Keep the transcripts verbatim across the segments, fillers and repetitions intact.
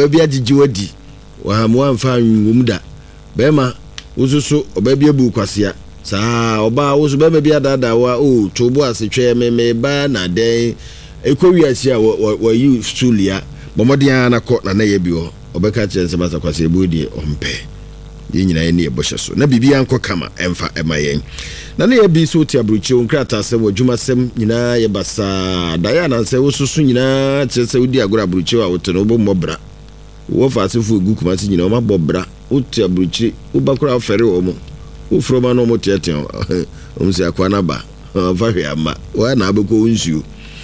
baby agigi wadi wa mo amfa nwum da bema wosusu obabi abu kwasea saa oba wosu bema bi adada wa o tobo asetwe me me ba na den ekowi asia wa you stulia bomodian na ko na na ye bi ho obeka chense masa kwasea bodi ompe ye nyina ye ne eboshe so na bibia anko kama emfa emayen na na ye bi so ti abruchi onkrata se wodwumasem nyina ye basa daya na se wosusu nyina chense wodi agora abruchi wa wote no bo mobra wo fa se fu gu kuma ti nyina o ma bobra uti abruchi ubakura fere wo mo ufroma no mo tietien o msi akwa na ba fa hwe ama wa na abeko nsuo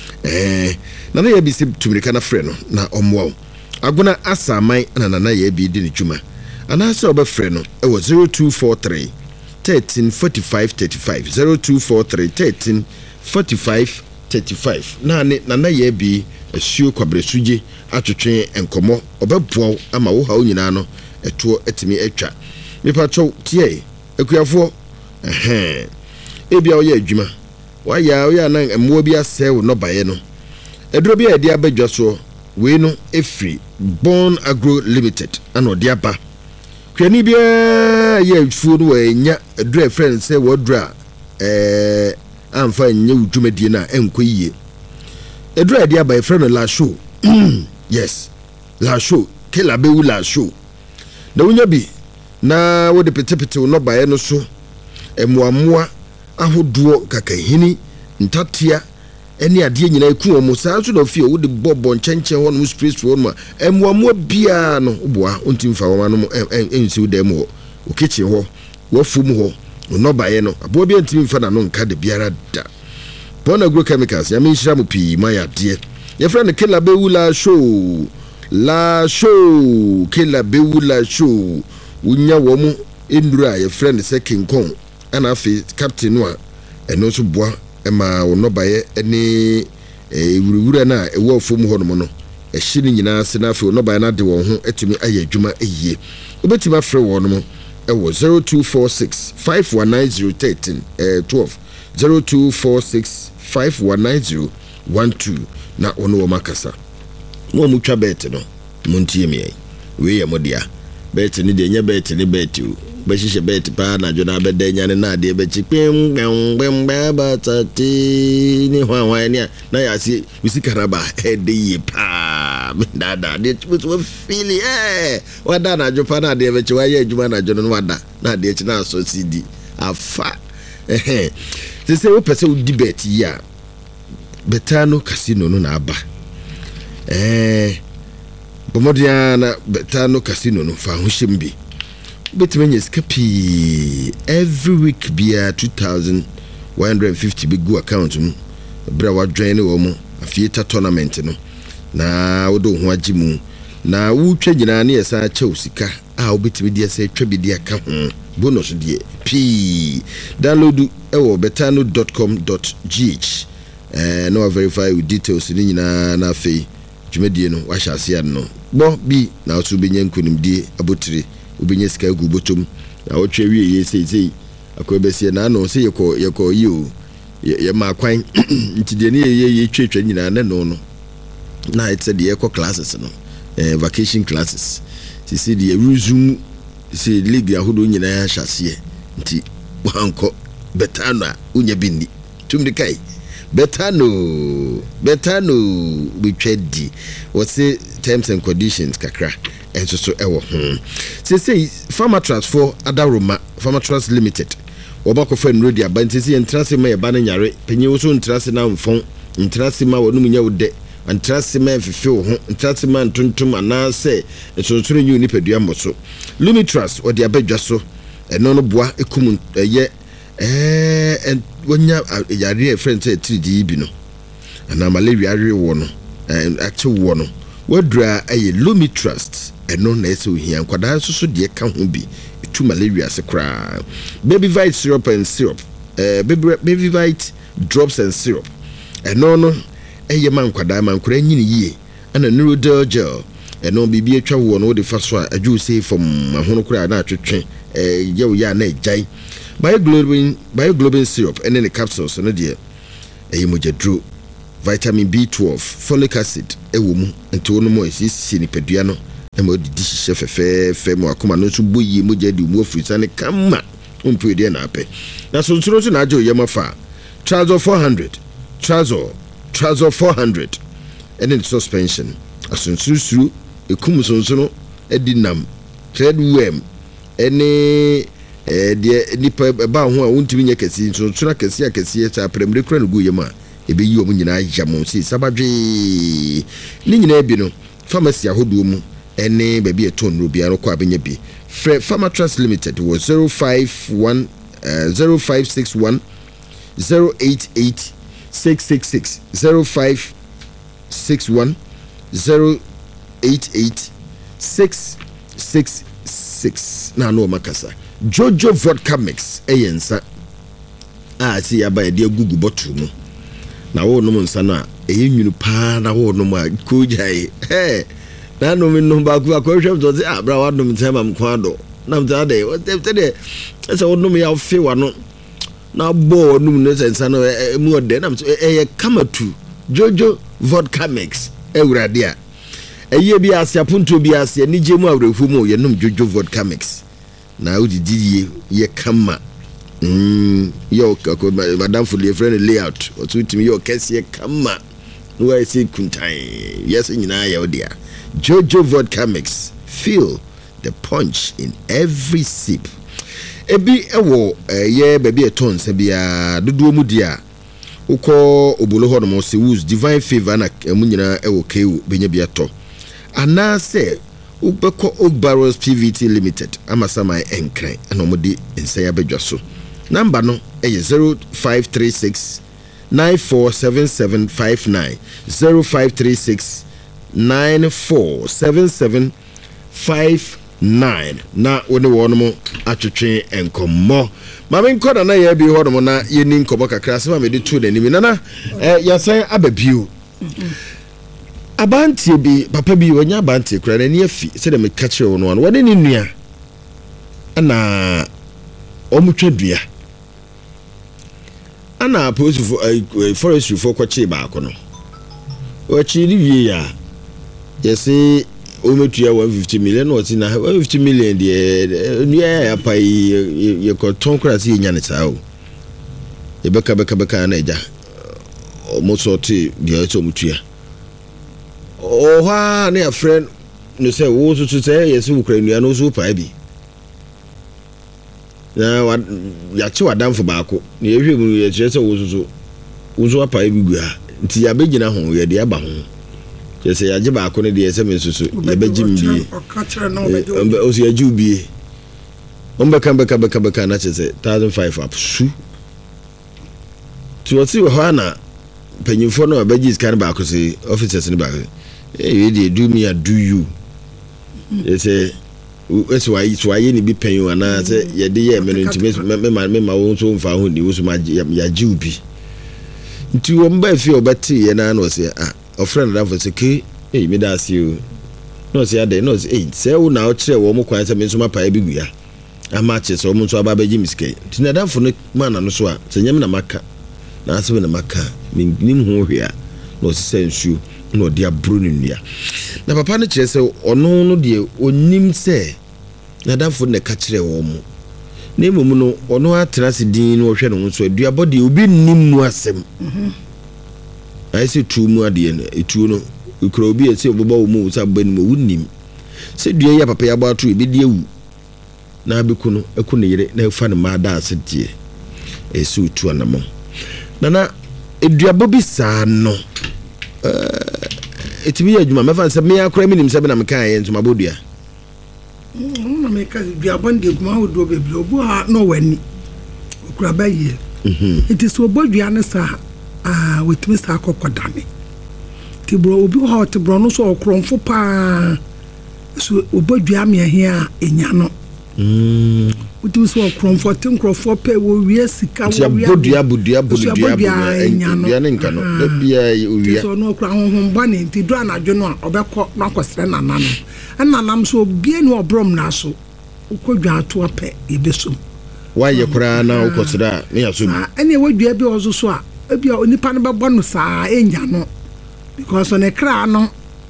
eh na na ye bi se tumirika na fre no na omwo agona asamai na na na ye bi di ni dwuma ana se obefre no e wo zero two four three thirteen forty-five thirty-five zero two four three thirteen forty-five thirty-five na ne na na ye bi asuo kwabresuje atwetwe enkomo obeboa ama wo ha onyina no eto etimi etwa mepacho tie akuafo eh ebia wo ye adwuma wa ya wo ya nan emwo bi asew no baye no eduro bi edi abadwa so we no efri Born Agro Limited ano dia ba kwani bia ye fu no enya eduro friend say wodura eh amfa nya udwumadie na enkoyie eduro dia ba friend la show yes la show kela be wu la show na wonya bi na wo de petepete no bae no so emuamua ahoduo kakahini ntatia eni ade nyina eku omo saa so na fie wo de bobo nchenche ho no street wo no emuamua bia no oboa ontimfa wo no ensi wo dem ho o kitchen ho wo fum ho no bae no abo bia ntimfa na no nka de biara da Born Agro Chemicals ya menhira mo pi maya de ye friend killer be wu la show la show killer be wu la show unya womu endura ye friend se King Kong ana afi captain no a eno so boa ema wono baye eni ewuruwura na ewo afom ho no no ehye ni nyina se na afi wono baye na de won ho etumi aye adwuma eyie obetima afre wo no mo ewo zero two four six five one nine zero one three eh twelve zero two four six five one nine zero one two na ono wo makasa mo mutwa bet no muntie me we ye modia bet ni de nya bet ni bet o be hihye bet pa na jo na be de nya ne na de be chipem gbem ba tati ni hwan hwan ni na ya si usikara ba e de ye pa dada de to feel eh wada na jo pa na de be chi wa ye adwuma na jo no wada na de chi na so cd afa eh se se wo pese wo di bet ya Betano Casino no na aba eh Bomodiana Betano Casino no fa hoshimbi betmenye skapi every week bia two thousand one hundred fifty big go account mu bra wa join wo mu afieta tournament no na wodo ho agimu na wutwa nyina na yesa acha osika a obetimi dia se twa bi dia ka ho bonus die p download ewo betano dot com dot g h eh no verify with details ni nyina na afei dwumadie no wa hyase no bo bi na oso benye nkonimdie abotire obenye sika gu botom na otwe wie ye sei sei akobesie na no se yeko yeko yi o ye ma kwan ntide ne ye ye twetwa nyina na no no na it said the eco classes no eh vacation classes si si the resume si league ahodo nyina ya hyase nti wanko betano unya bindi tumdikai Betano Betano we trade what's the terms and conditions kakra and so so ewo hmm say say Farmer Transfer Adaroma Farmer Trust Limited obako fen road abanti say entrance ma yeba na nyare penye wo so entrance na mfon entrance ma wonu munya wo de entrance ma fefe wo ho entrance ma ntontom ana say so so nyu ni pedua moso Lumi Trust odi abadwa so eno no boa ekum ye eh and wonya yare friend say three D bi no ana malaria re wo no and actually wo no wadra aye Lumi Trust eno na ese ohia kwada so so de ka ho bi etu malaria se kra baby vite syrup and syrup eh baby baby vite drops and syrup eno no eye man kwada man kra nyini yie ana neurodel gel eno bibi atwa wo no de fa so a aju say from ahono kra na atwetwe eh ye wo ya na ejai Bioglobin Bioglobin syrup and then the capsules no dear eh mojedro vitamin B twelve folic acid ewo mu enti wono mo esi ni pedua no ema di hihye fefe fe mo akoma no so boyi mo jadi mo afurisa ne kama umpe de na ape na so nsuro so na ajo yema fa trouser four hundred trouser trouser four hundred and in suspension asunsusuru ekum sonsono edinam treadwem ene eh de nipa ba ho a wontimi nya kesi nsonsura kesi akesi ta premre kura no go yema ebe yi omu nyina yamo si sabadwe ni nyina bi no pharmacy ahodo mu ene ba bi eton ro bia no kwa benya bi Pharmatrust Limited was zero five one uh, zero five six one zero eight eight six six six zero five six one zero eight eight six six six na no makasa Jojo vodka mix eyensa ah si aba e de gugu bottle mu na wo no nsa no a eyenwunu pa na wo no ma ko jai eh na no me no ba ku akwahwem to say abra wa no mtema mkwado na mta de o te de ese wo no me ya fe wa no na bo no no sensa no mu ode na eh kamatu Jojo vodka mix ewurade a eye bi ase apunto bi ase ni jemu awrehu mu ye nom Jojo vodka mix na udidi ye kama mm yo madam for the friend layout o to timi yo kese kama no I say kuntan yes nyina ya odia Jojo vodka mix feel the punch in every sip ebi ewo ye baby eton se bia dodo mu dia uko obolo ho no se use divine favor na emu nyina ewo kewu benya bia to ana se ubeko Ogbarrows P V T Limited amasama enkran na omodi nsaya bedwaso number no e zero five three six nine four seven seven five nine zero five three six nine four seven seven five nine na woni wono mo atwetwe enkomo mame nkoda na ya bi hono mo na yeni nkomo kakra se ma me de tu na nimi nana eh yasan ababiu abantie bi papa bi wonya abantie kura na ni afi se de me kache wono wono woni ni nua ana omutwa dua ana police for forestry for kwache ba akono wachi ni wie ya yesi ometua one fifty million or tina one fifty million de nua ya pai ye ko ton kura se nya ne saa o e beka beka beka na eja omo sorti de eto mutua o ha ne a friend no say wo so so say yesi ukra nua no so pai bi na wa ya chi wadam fo baako na ehwe mu ye kire se wo so so wo so pai bi gua nti ya begina ho ye de aba ho yesi ya je baako ne de yesi me so so ye beji mbi o so ya ji ubi ombe kan beka beka beka na che se one thousand five up su ti o ti ho na panyimfo no abaji scan baako se officers ne baako eh we dey do me a do you yesi esi wa yi wa yi ni bi panyu ana se ye de ye me no ntime me ma me ma wo so mfa ho ni wo so ma ya ji ubi nti wo mba fi obati ye na na o se ah o friend da for se ke eh me da se o no se ade no se eh se wo na o kire wo mo kwan se me so ma pa bi gua ama che so mo so aba ba ji miske nti na da for no ma na no so a se nyem na maka na se we na maka me nim ho hwea no se sensu no dia bro ni nua na papa no kire se ono no de onim se na da for na ka kire wo mo na emom no ono atrase din no hwe no so aduabo de obi nim mu asem mhm ai se tu mu ade no etu no ukro obi ese oboba wo mu sa ba ni mo wunnim se dua ya papa ya ba to ebi de ewu na abeku no eku ne yire na efa ne ma da ase die ese utu anamo na na eduabo bi sa no eh etibi ya adwuma mefa se me akora minim se be na me kan ye ntuma bodua na me ka eduabo de kuma odo bebi obo ha no wani okura ba ye mhm it is obodua ne sa ah wetimi sa akokodane tibro obi ho tibro no so okromfo pa so obodua me ahia enya no mm wetimi so okromfo tinkrofo pe wo wie sika wo wie bodua bodua bodua enya ne nka no bia wie so no okra honhom bane ti do anadwo no a obekọ na akosere nana no ananam so bie no obrom na so ukodwa ato ape ebeso why ye kura na ukosira me yaso bi ene wadua bi ozo so a ebia onipa no bebo no saa enya no because on ekra no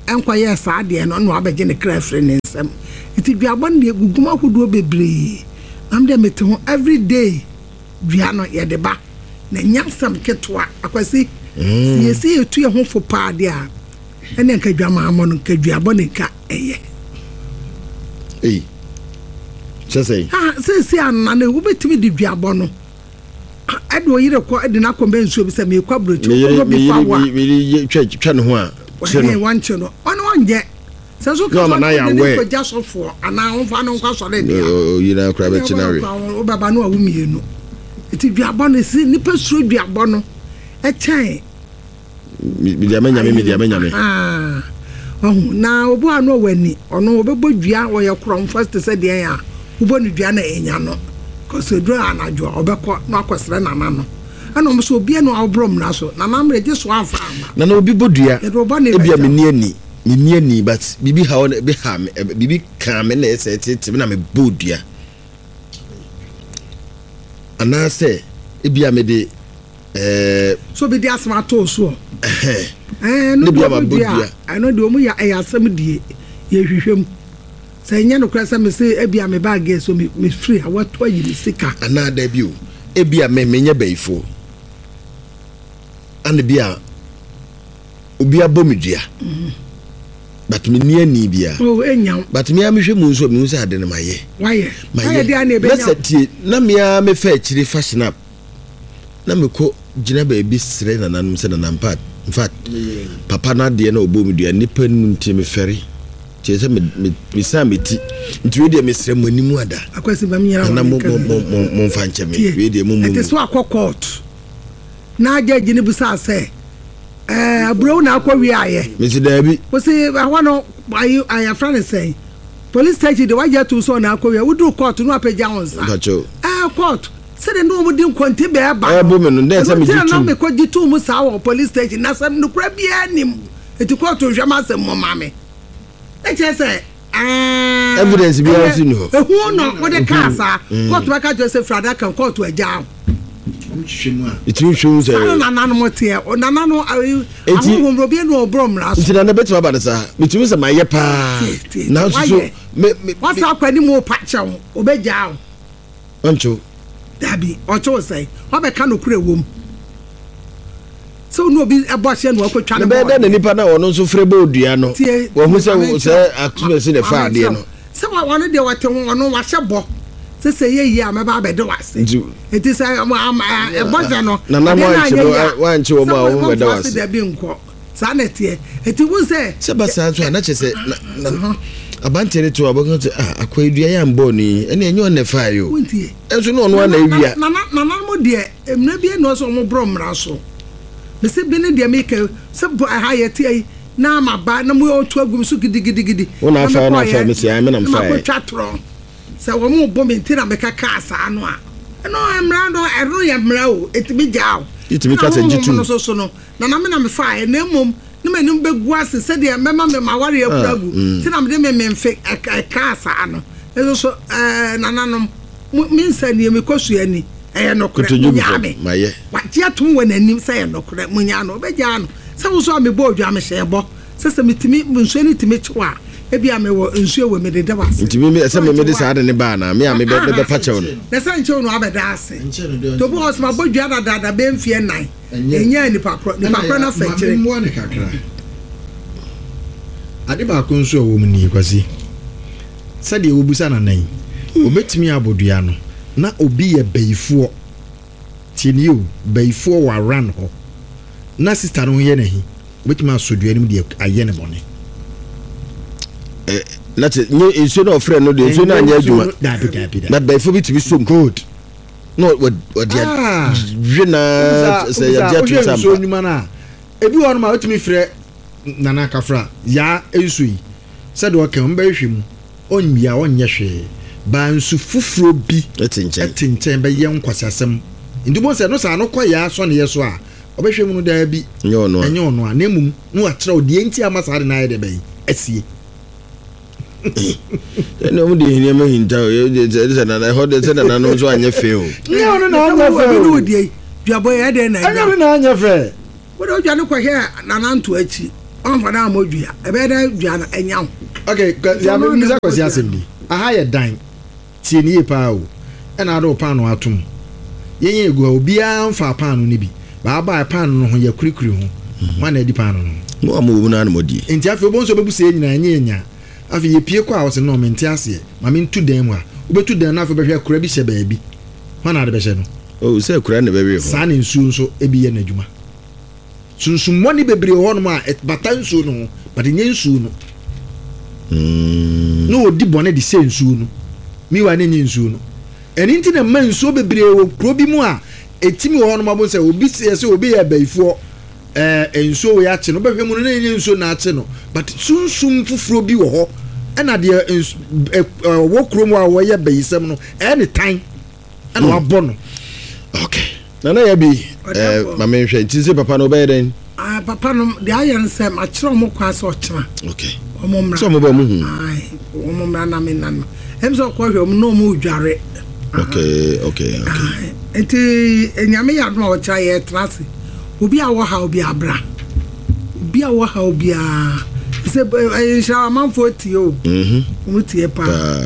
enkwa ye saa de no no abeje ne krafre ne nsem iti duabon de guguma hodo bebre am de mete ho every day dua no ye de ba na nyansam ketwa akwasi ye si etu ye ho fo pa de a ene nka dwama amo no nka duabon ka eye eh sese ah sese anna na wo betimi de duabon no ade oyire ko ade na kombe nsuo bi se me kwa brochi ko bi fa wa me twa twa ne ho a eh wanche no ono onje se so ko ko jaso fo ana on fa no kwa so le dia o yira kra be chinare o baba no a wo mienu eti duabon no si nipa suro duabon no e chan mi dia menya me mi dia menya me ah oh na obo anu wani ono obebo dua wo ye krom first se dia ya obo ni dua na enya no cause dua anajo obekọ no akosere na na no ana mo so obi no awbrom na so na na mre je so afa na na obi bodua ebia me ni ani me ni ani but bibi ha be ha bibi kan me na ese tete na me bodua ana se ebia me de eh so bi dia asma to so eh eh no bi bodua I know de omu ya e asem die ye hwehwem say nya no krasa me say ebia me bag so me me free awato yi sika ana da bi o ebia me menya baifo ana bia obi abomedua but me ni ani bia oh enya but me am hwe mu nso me nso ade na maye waye maye dia na ebenya na satie na me a me fa chiri fashion up na me ko gina ba bi sire na nanum se na nampa in fact papa na de na obomedua nipa nu nti me fere chese me me sa meti nti we de me sire manimu ada akwasi ba me yara na mo mo mo mfa nche me we de mo mo it is so akokot na judge ni busa say eh abro na akwa aye me si da bi wo se ahwa ayi ayi friend say police station de waje to so na akwa we do court no apeja wonsa bacho eh court se de no mo din konti be ba eh bo me no dey say me jitu na me ko jitu mu sa wo police station na sam no kra bia nim eti court hwama sem mo mame e che say ah evidence bi o si no ehu no wo de ka sa court ba ka Joseph Frada kan court aja it you shows eh na na no motie na na no awu robi no obrom la so ntina na betu aba da sa bitumi se maye pa na so me me what's up ani mo pa cha wo obeja wo ancho dabi ocho say obeka no kure wom so no bi ebo hye no akotwa ne be na nipa na wono so frebe odua no wo hu se se akuse se de fa ade no se wa wono de wote wono wa hye bo se se ye ye ameba abede wase eti se e boja no na na mo anche wa anche wo ma wo bede wase se bi nko sa na tie eti wo se se ba sa so na che se na abantere to abokan te ah akwaidua ya mbo ni ene enyo ne fa yo enso no no na ewia na na na mo de emna bi no so mo bro mra so me se bi ne de make se bo ha ye tie na ma ba na mo otu agum so gidigidi gidi wona fa na fa me se ai me na mfa ma ko twatro se wo mo bo me ntira me ka ka asa no a no emra no ero ya mra o etimi jao etimi ka se jitu no so so no na na me na me fa e na mom no me no begu ase se de mema me ma ware akuragu ti na me de me memfe ka asa no eso so eh na na no me nsani me kosu ani eh no kure nya me maye wa ti atum wananim se eh no kure munya no obeja no se wo so me bo odwa me shebo se se mitimi nso ni timi chiwa ebi ame wo nsuo we me de da wase ntimi me se me me de sa de ne ba na me ame be be pache wo na sa nche no abeda ase to bo os ma bodua da da da be mfie nine enya ni pakro ni pakro na fa kire mo ne kakra ade ba ko nsuo wo mu ni kwasi se de wo busa na nan obetimi abodua no na obi ye beifuo tieni o beifuo wa ran ho na sister no ye nahi obetimi asodua nim de aye ne bone eh na che nye inso no friend no de inso na anya adwuma na baifo bi to be so good no what what dia jena say ya dia to so nyuma na ebi won ma otimi frɛ nana kafra ya enso yi said o kan mba hwem onmia onye hwe ba nsu fufuro bi etinchen etinchen ba ye nkwasasem ndimo se no sa no koya so ne yeso a obehwem no da bi nye ono enye ono a nemum no atrɛ o de enti amasa de na ye de bai asie ene mu de hini ma hinta o ye de na na ho de se na no so anya fe o nye ono na anya fe o no de duabo ye de na anya no na anya fe wo de odwa no ko he na na nto achi on for na modua e be da dua na enya ho okay ya me bisa kwasi asem bi aha ye dan tie ni pa o e na do pa no atom yenye egu obi an fa pa no ni bi ba ba pa no ho ye kurikuri ho ma na di pa no no amu na na modi enti afi obo nso bebu se nyina nya nya afi ye pie kwa wo se no mente ase ma me ntu dan mu a obetu dan na afi behwe kura bi hye baabi ma na de behye no o se kura ne bebre ho sa ne nsu nso ebi ye na adwuma sunsun money bebre ho no ma bata nsu no but nye nsu no mm no odi bone de se nsu no mi wa ne nye nsu no eni nti na man nsu bebre wo kro bi mu a etimi ho no ma bo se obi se se obi ya baifo eh ensu wo ya che no behwe mu no nye nsu na che no but sunsun fufuro bi wo ho ena de wo kro mu a wo ya baisam no any time ena wa bo no okay nana ya bi eh mama nhwe nti se papa no be den ah papa no de ayen se ma kire mo kwa so kira okay omo mra so mo ba mu hu ai omo mra na me nan em so kwa hwe no mo dware okay okay okay enti enyame ya do o kira ye trase obi a wo ha obi abra obi a wo ha obi a se insha man forty o mhm mo tie pa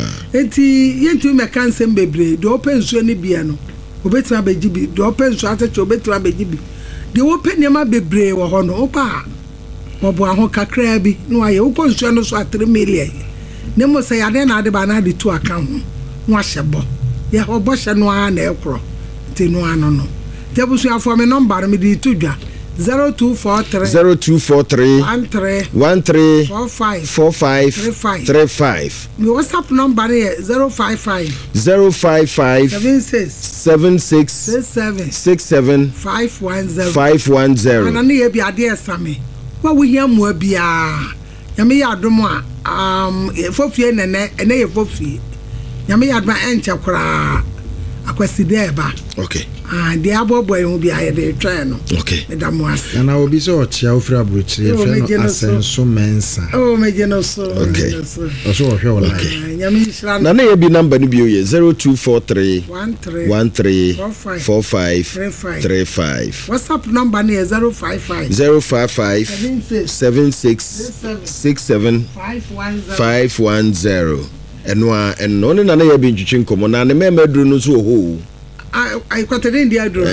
enti yentu me kan sem bebre do open so ni bia no obetima begibi do open so ateche obetima begibi de open nema bebre wo ho no opa obo aho kakra bi no aye uko nsu no so three million ne mo se yade na ade ba na de tu aka ho no ahyebo ye ho bo hye no a na ekro ti no ano no te busu afo me number me di tu dwa zero two four three zero two four three one three one three four five four five three five my WhatsApp number is zero five five zero five five seven six seven six six seven six seven five one zero five one zero ana ne bi ade esame wa wo hia mo bia nyame ya adom a um fofie nene ene ye fofie nyame ya adom enche kura akwasi deba okay ah de abobo e hu bia ye de twa no okay medamo ase ana obi so ochia ofra abrochire fe no asenso mensa oh meje no so okay oso ohwe wala nyame ishra na na ye bi number ni bi o ye zero two four three one three four five three five WhatsApp number ni zero five five zero five five seven six six seven five one zero eno a eno ne na na ye bi ntwitwe nkomo na ne memedru no so ho ai kwatade ndi adro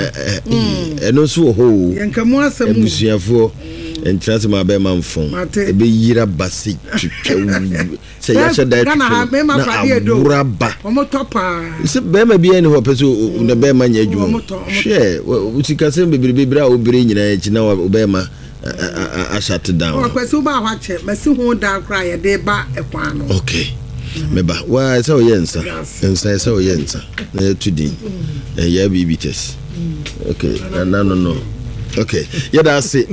eno so ho yankamu asem ebusuafo entrance ma be manfon ebe yira basi twitwe se ya sheda twitwe na uraba omo topa se be ma bia ni ho pese na be ma nya adwuma hwe utika se bebere bebere a obere nyina echi na obe ma a shut down o kwese ba hwa che masi hu da kra ye de ba ekwan no okay meba wa se o yensa ensa se o yensa na tudin eh ya bibites okay na no no okay ya da se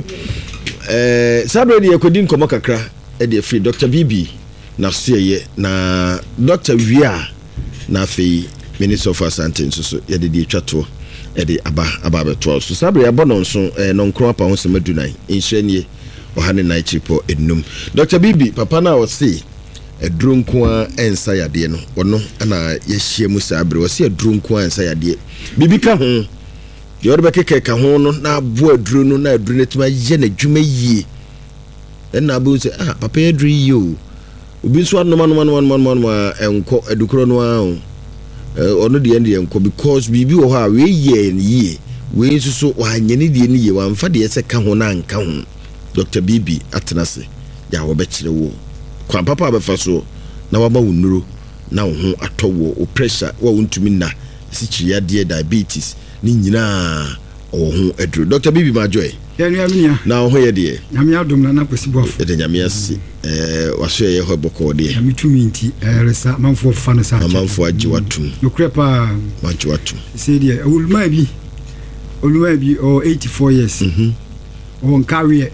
eh sabre de yakodin komo kakra e de free Doctor Bibi na suye na Doctor Wia na fe Minister of Asante so ya de de twato e de aba aba beto so sabre ya bono so eh no nkro apa ho se madunan inhwenie ohane na chipo enum Doctor Bibi papa na o se edrunko a ensa yade no wono ana yehie mu sabre wo se edrunko a ensa yade bibi ka ho ye orbe keke ka ho no na abo adru no na adru netima ye na dwuma yie enna abu se ah papa adru yi o obi so anoma anoma anoma anoma enko edukro no a ono de ende enko because bibi wo ha we ye yie we suso wa nyene de ni ye wa mfa de se ka ho na nka ho Doctor Bibi atenase ya wo be kire wo kwa papa abefa so na waba wonuro na wo ho atowo o pressure wa wontumi na sichi ya de diabetes ni nyina o ho adru Doctor Bibi Majoy ya nua minia na wo ho ye de nyame adom na na kwesibofo de nyame asi eh waso ye ho boko de nyame tumi nti eh resa manfo fa no sa manfo agi watum nokure pa manchi watum se de ulma bi ulma bi o eighty-four years mhm o nkawe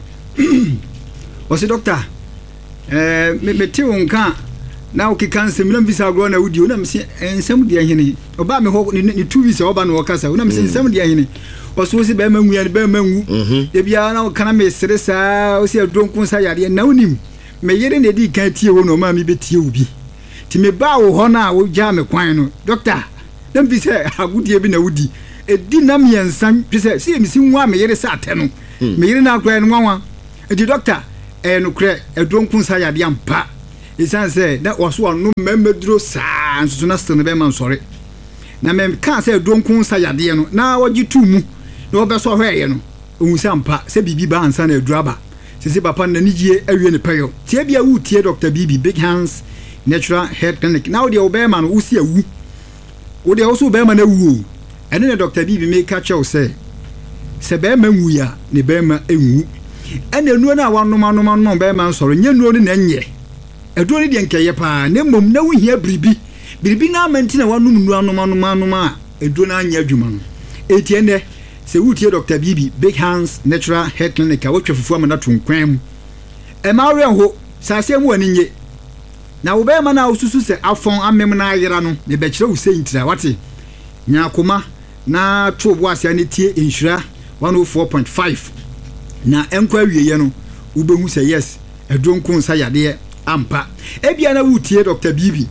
o se doctor eh me meti wonka na o kika nsem na visa agro na wudi na mse ensem de ahene oba me ho ni two weeks oba no kasa na mse ensem de ahene o so si be manwu ya be manwu e bia na o kana me sere sa o si adonko sa yade na onim me yere na di kan tie wo no ma me betie obi ti me ba wo ho na wo ja me kwan no doctor na visa agudie bi na wudi e di na me ensan pese si emisi nwa me yere sa ate no me yere na akwa no nwa e di doctor eh no kre edronku nsa yade ampa isan say na waso anu memeduro saa nso na still ne be man sori na mem kan say edronku nsa yade no na wogi tu mu na obeso hweye no ohun say ampa say bibi ba ansa na eduraba sisi papa na nigie awie ne peyo tie bia wu tie Doctor Bibi Big Hands Natural Health Clinic now the obema no usi awu wo de also obema na wu ene ne Doctor Bibi make catch you say se bema wu ya ne bema enwu ene nuo na wanoma noma no bema nsoro nye nuo ne na nye edo ne de nkeye pa ne mom na wu hia biribi biribi na amanti na wanum nuo anoma noma noma edo na anya adwuma no etiende se wutie Doctor Bibi Big Hands Natural Health Clinic a wotwe fufu amana tunkwam e ma we ho sase mu ani nye na wo be ma na osusu se afon amem na ayera no ne be kire wo se ntira wate nya akoma na tobo ase ani tie inshura one oh four point five na enkwa wieye no wo be hu se yes edonku nsa yade ampa e bia na wutie Doctor Bibi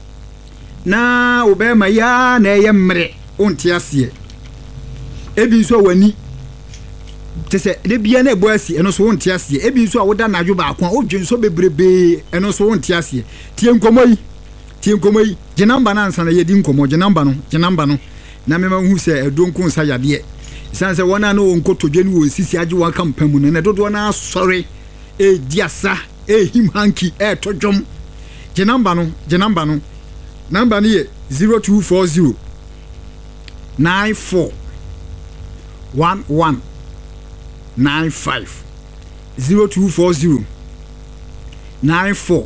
na wo be ma ya na eye mmre onti ase ebi so wani tese de bia na ebo asi eno so wonte ase ebi so a woda na adwo ba akwa odwen so bebrebe eno so wonte ase tie nkomoyi tie nkomoyi je namba na ansa na yedi nkomo je namba no je namba no na me ma hu se edonku nsa yade sanse wona na onkotodwe ni wo sisi age wa kampamu na dodo na sorry e diasa e him hanky e todwom je namba no je namba no namba ni zero two four zero nine four one one nine five zero two four zero nine four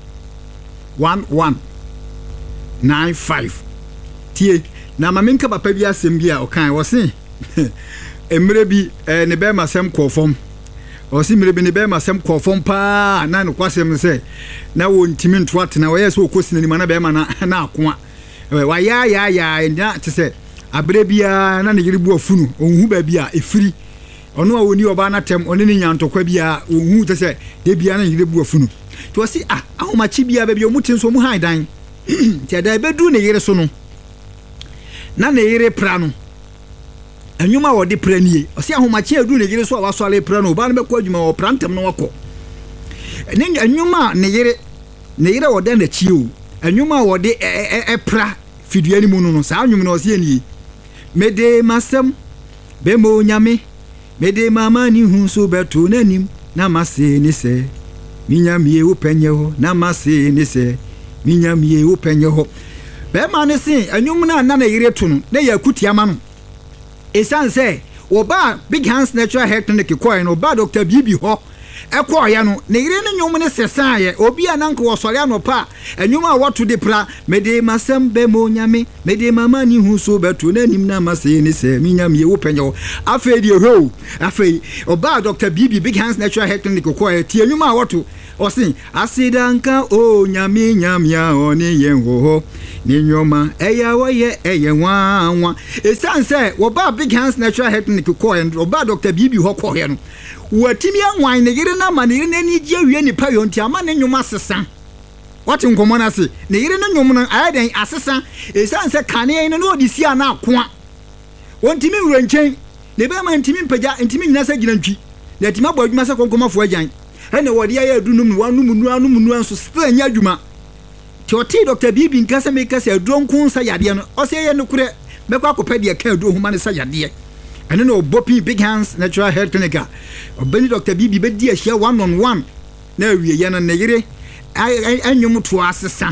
one one nine five. Tie na mamenka papa bi asem bi a okan wo se emre bi eh, ne be masem kofom o si mre bi ne be masem kofom pa na no kwasem se na wo ntimi nto atena wo yeso okosi na na be ma na na akoa wa ya ya ya na te se abre bia na ne yiri bu afunu onhu ba bia efiri ono a woni oba na tem oni ne nyantokwa bia onhu te se de bia na yiri bu afunu to si ah ahomachi bia ba bia omutin so mu han dan ti ada bedu ne yiri so no na ne yiri pra no anwuma wo de pra nie o si ahomachi edu ne yiri so a wasole pra no oba na be ko adwuma wo prantem no wako ne anwuma ne yiri ne yiri wo de na chi o anwuma wo de e pra fiduani mu no no sa anwum no o si eni mede masem bemo nyame mede mama ni hu so beto nanim na mase ni se minyamie wo penye ho na mase ni se minyamie wo penye ho be ma ne se anwum na na na yire to no na yakuti ama no esan se wo ba Big Hands Natural Health Clinic ko no ba Doctor Bibi ho ekọ ya no ne yire ne nwom ne sesan ye obi ananka wo sori anopa enwom a woto de pra mede masem be mo nyame mede mama ni hu so beto na nim na mase ni se minyam ye wo penyo afa di ho afa oba Doctor Bibi Big Hands Natural Health Clinic ko ya ti enwom a woto osin asidanka o nyame nyamya oni yen ho ni nyoma eya wo ye eye nwa nwa esanse wo ba Big Hands Natural Health Clinic ko ya oba Doctor Bibi ho ko ya no watimi anwan ne yire na ma ne yire nani gye awie ni pa yonti ama ne nwoma sesa wati nkomo na se ne yire ne nwom na ayaden asesa esanse kane ne no odisi ana akoa wontimi wura nchen ne be ma ntimi mpaja ntimi nyina sa ginantwi na tima bɔ adwuma sa konkomafo agyan ene wode ya adunum wanum nu anum nu anso sta nya adwuma ti oti Doctor Bibi nkasa me kasa adronku sa yade no o se ye no kure mekwa akopede ka adu huma ne sa yade ene no bopi Big Hands Natural Health Clinic obani Doctor Bibi be di ahia one on one na awie ye na ne yire anwum to asesa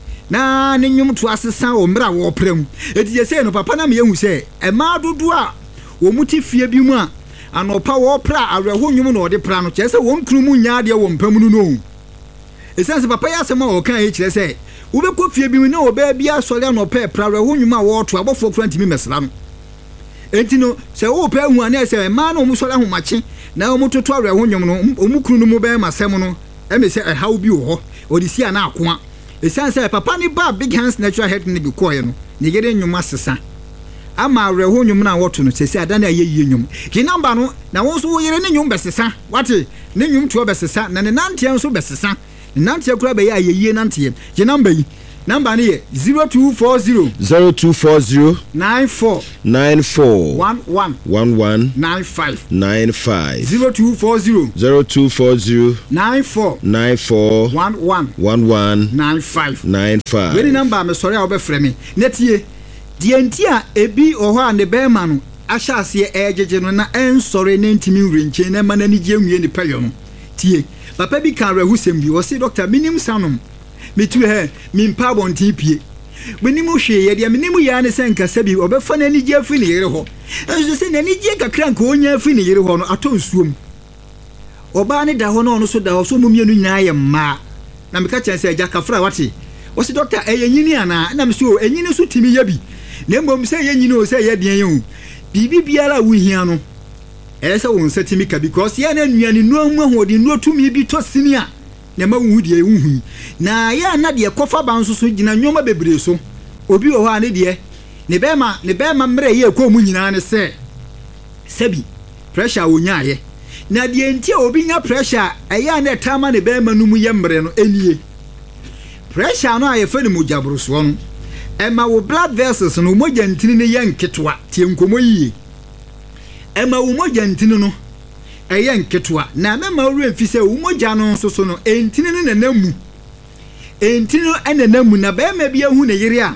na ne nwum to asesa o mra wo prem eti je se no papa na me hu se e ma dodo a wo muti fie bi mu a anopa wo pra awerho nwum na ode pra no che se won kunu mu nya de wo mpam nu no esense papa ya se ma o kan e kire se wo be ko fie bi mu na o ba bia sole anopa pra awerho nwum a wo to abofo kura ntimi mesra no enti no se wo pa hu ana se ma na o mu sole ahomache na o mu toto awerho nwum no o mu kunu no mu ba masem no e me se e haw bi wo ho odisi ana akoa esense papa ni ba Big Hands Natural Health ni bi ko ye no ne gere nwum asesa ama awerho nwum na woto no sesi adana ayeyi nwum ki namba no na won so wo yere ne nwum besesa wate ne nwum to besesa na ne nante nso besesa ne nante kura be ya ayeyi nante ki namba yi number ni zero two four zero zero two four zero nine four nine four one one one one nine five nine five zero two four zero zero two four zero nine four nine four one one one one nine five nine five. When number me sorry a obefrɛ me netie die nti a ebi oho a ne bɛma no ahyase ɛgege no na ɛnsɔre ne ntimi nrenche na ma na ni gye nwie ne pɛyɔ no tie papa bi kan rehu sem bi o se doctor minim sanom metu he mimpa bontin pie benim hwe ye de minim ya ne senka sabi obefa na ni gye afi ne yere ho enso se na ni gye kakra nka onya afi ne yere ho no ato nsuom oba ne da ho no no so da ho so mumienu nyina ye mma na meka chense agya kafra wate o se doctor eyenyini ana na me so enyini so timi ya bi na mbom se yenyini o se ye den ye o bibi biara wo hia no ese won setimi ka because ye na nuane nu ahu ahodi nu otumi bi to sinia na ma wu die wu na ya na de kofa ban so so gina nwoma bebre so obi wo ha ne de ne bema ne bema mre ye ko mu nyina ne se sabi pressure wonya ye na de ntia obi nya pressure eya na tama ne bema nu mu ye mre no enie pressure no aye fa ne mu jabro so no ema wo blood vessels no mo jantini ne ye nketwa tie nkomo yi ema wo mo jantini no eye nketwa na mema wo remfi se wo mo ja no so so no entini ne nanamu entini no enanamu na be ma bia hu ne yire a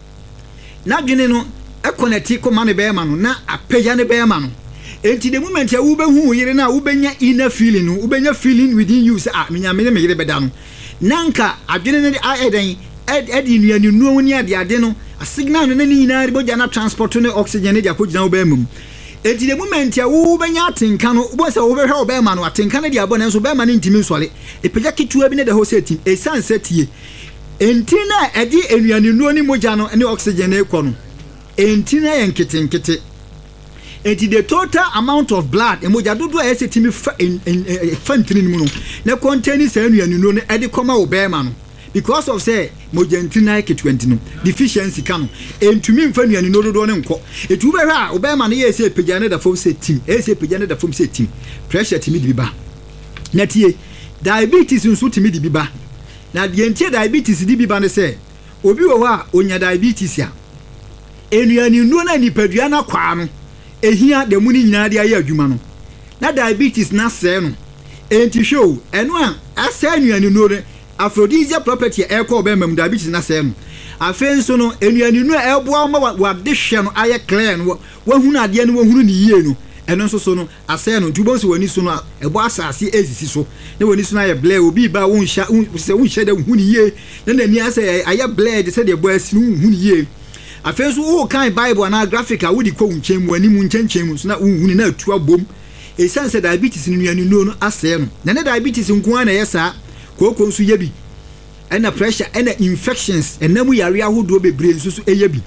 na dwene no e connect ko ma ne be ma no na apagya ne be ma no enti the moment ya wo be hu yire na wo benya inner feeling no wo benya feeling within you say ah menya me me yire be da no nanka adwene ne a eden edi nuanu nuo ni ade ade no a signal no na ni na boja na transport no oxygen ne dia ko gina wo be mum enti the moment ya wo benya atenka no bo se wo be hwe wo be ma no atenka ne dia bo na so be ma ne ntimi nsole epagya kitua bi ne de ho setim e san setie enti na edi enuanu nuo ni moja no ne oxygen ne ko no enti na yen kitenkete enti the total amount of blood emoja dodo e setimi fantini mu no na contain say enuanu nuo ne edi koma wo be ma no because of say mojantina ke twenty no deficiency kanu entumi mfa nuanu no dodo ne nko etu be hwa obema ne yese pejane da fom say team yese pejane da fom say team pressure timi di biba na tie diabetes nso timi di biba na de entie diabetes di biba ne say obi wo ha onya diabetes ya enuanu no na nipadua na kwa no ehia de mu ni nyina de aye adwuma no na diabetes na se no enti show eno a asa enuanu no ne aphrodisia property e ko be mam diabetes na sem afen so no enuanu no e boa ma wa de hwe no aye clear no wa hunu ade no wa hunu ni yie no eno so so no ase no tubo so wani so no e bo asase ezisi so na wani so na aye blare obi ba won hya se won hye da hunu yie na nani ase aye blare se de bo asi no hunu yie afen so wo kan bible na graphic a wodi ko nchen wani mu nchen nchen so na hunu na atu abom e sense diabetes no nuanu no ase no na ne diabetes nko na yesa koko nso yebi ena pressure ena infections enamu yare ahodo bebre nso so eyebi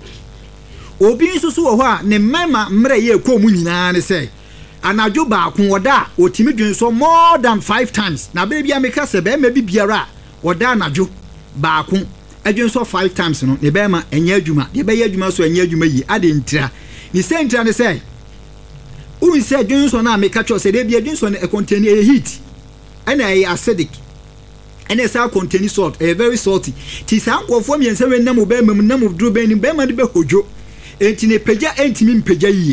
obi nso so wo ho a ne mema mre ye ko mu nyina ne se anadwo ba ko woda otimi dwen so more than five times na be bia meka se be ma bi biara woda anadwo ba ko adwen so five times no ne be ma enya adwuma de be ye adwuma so enya adwuma yi ade ntira ni se ntira ne se un se adwen so na meka cho se de bia adwen so ne e contain e heat ena e acidic and it's our contain salt, a very salty. Tis uncle for me and seven number bemum number drew ben in Bema de Behojo, and in a peja intimim peja.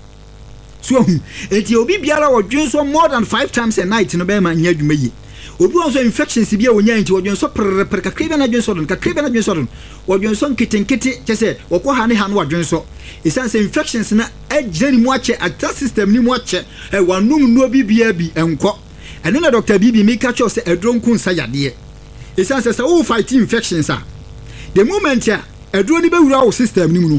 So, and you'll be biara or drink so more than five times a night in a Bema and yet you may. Obi also infections to be a one to your so per Cacriban and Johnson, Cacriban and Johnson, or your son kitten kitty, just said, or Kohani Han what Johnson. It sounds infections in a jenny watcher at that system, new watcher, and one room no B B B and co. And then Doctor Bibi make catch us a drone kun saya dear. It sounds as a all fight infections are. The moment ya a drone be our system nimu.